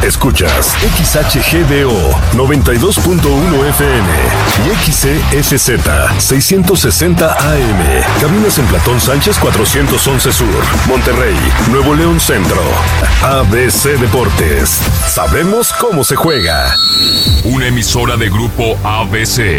Escuchas XHGDO 92.1 FM y XCSZ 660 AM. Cabinas en Platón Sánchez 411 Sur, Monterrey, Nuevo León Centro. ABC Deportes. Sabemos cómo se juega. Una emisora de Grupo ABC.